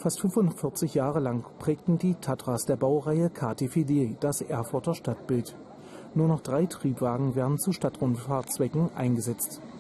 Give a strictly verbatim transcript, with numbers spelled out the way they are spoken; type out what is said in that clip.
Fast fünfundvierzig Jahre lang prägten die Tatras der Baureihe K T vier D das Erfurter Stadtbild. Nur noch drei Triebwagen werden zu Stadtrundfahrtzwecken eingesetzt.